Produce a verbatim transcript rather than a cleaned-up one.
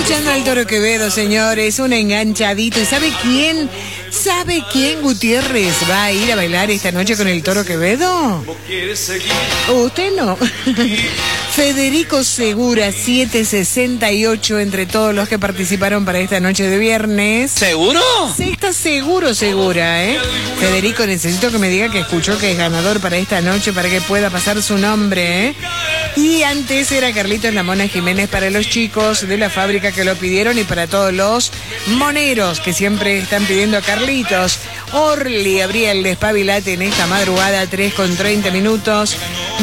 escuchando al Toro Quevedo, señores, un enganchadito. ¿Y sabe quién? ¿Sabe quién, Gutiérrez, va a ir a bailar esta noche con el Toro Quevedo? ¿Usted no? Federico Segura, siete sesenta y ocho, entre todos los que participaron para esta noche de viernes. ¿Seguro? Sí, está seguro, segura, ¿eh? Federico, necesito que me diga que escuchó que es ganador para esta noche para que pueda pasar su nombre, ¿eh? Y antes era Carlitos La Mona Jiménez para los chicos de la fábrica que lo pidieron y para todos los moneros que siempre están pidiendo a Carlitos. Orly abría el despabilate en esta madrugada, tres con treinta minutos.